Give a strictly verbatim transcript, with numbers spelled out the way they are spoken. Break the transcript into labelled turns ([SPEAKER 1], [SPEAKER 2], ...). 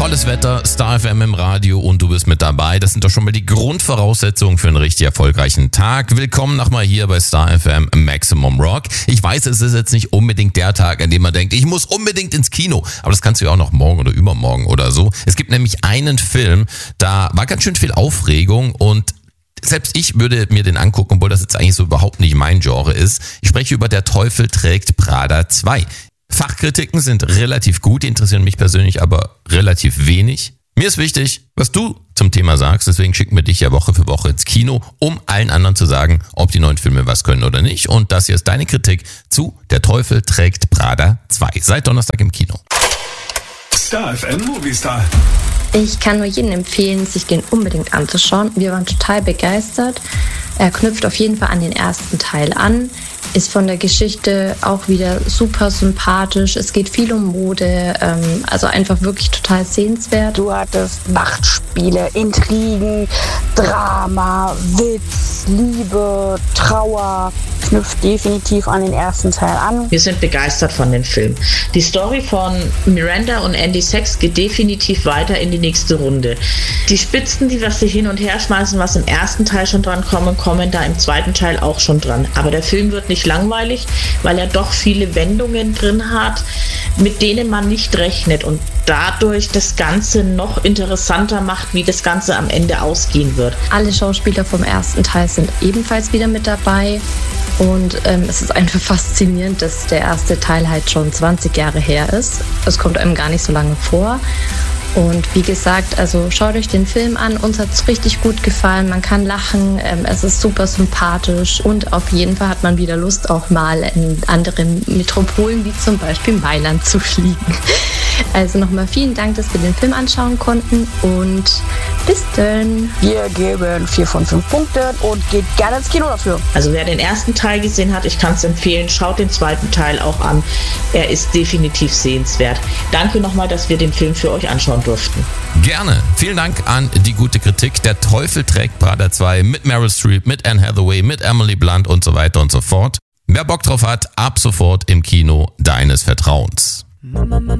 [SPEAKER 1] Tolles Wetter, Star F M im Radio und du bist mit dabei. Das sind doch schon mal die Grundvoraussetzungen für einen richtig erfolgreichen Tag. Willkommen nochmal hier bei Star F M Maximum Rock. Ich weiß, es ist jetzt nicht unbedingt der Tag, an dem man denkt, ich muss unbedingt ins Kino. Aber das kannst du ja auch noch morgen oder übermorgen oder so. Es gibt nämlich einen Film, da war ganz schön viel Aufregung und selbst ich würde mir den angucken, obwohl das jetzt eigentlich so überhaupt nicht mein Genre ist. Ich spreche über Der Teufel trägt Prada zwei. Fachkritiken sind relativ gut, die interessieren mich persönlich aber relativ wenig. Mir ist wichtig, was du zum Thema sagst, deswegen schicken wir dich ja Woche für Woche ins Kino, um allen anderen zu sagen, ob die neuen Filme was können oder nicht. Und das hier ist deine Kritik zu Der Teufel trägt Prada zwei. Seit Donnerstag im Kino.
[SPEAKER 2] Star F M Movie Star.
[SPEAKER 3] Ich kann nur jedem empfehlen, sich den unbedingt anzuschauen. Wir waren total begeistert. Er knüpft auf jeden Fall an den ersten Teil an, ist von der Geschichte auch wieder super sympathisch. Es geht viel um Mode, ähm, also einfach wirklich total sehenswert.
[SPEAKER 4] Du hattest Machtspiele, Intrigen, Drama, Witz, Liebe, Trauer. Knüpft definitiv an den ersten Teil an.
[SPEAKER 5] Wir sind begeistert von dem Film. Die Story von Miranda und Andy Sachs geht definitiv weiter in die nächste Runde. Die Spitzen, die was sie hin und her schmeißen, was im ersten Teil schon dran kommen, kommen da im zweiten Teil auch schon dran. Aber der Film wird nicht langweilig, weil er doch viele Wendungen drin hat, mit denen man nicht rechnet und dadurch das Ganze noch interessanter macht, wie das Ganze am Ende ausgehen wird.
[SPEAKER 3] Alle Schauspieler vom ersten Teil sind ebenfalls wieder mit dabei. Und ähm, es ist einfach faszinierend, dass der erste Teil halt schon zwanzig Jahre her ist. Es kommt einem gar nicht so lange vor. Und wie gesagt, also schaut euch den Film an. Uns hat es richtig gut gefallen. Man kann lachen. Ähm, es ist super sympathisch. Und auf jeden Fall hat man wieder Lust, auch mal in anderen Metropolen, wie zum Beispiel Mailand, zu fliegen. Also nochmal vielen Dank, dass wir den Film anschauen konnten. Und bis dann.
[SPEAKER 4] Wir geben vier von fünf Punkten und geht gerne ins Kino dafür.
[SPEAKER 5] Also wer den ersten Teil gesehen hat, ich kann es empfehlen, schaut den zweiten Teil auch an. Er ist definitiv sehenswert. Danke nochmal, dass wir den Film für euch anschauen durften.
[SPEAKER 1] Gerne. Vielen Dank an die gute Kritik. Der Teufel trägt Prada zwei mit Meryl Streep, mit Anne Hathaway, mit Emily Blunt und so weiter und so fort. Wer Bock drauf hat, ab sofort im Kino deines Vertrauens.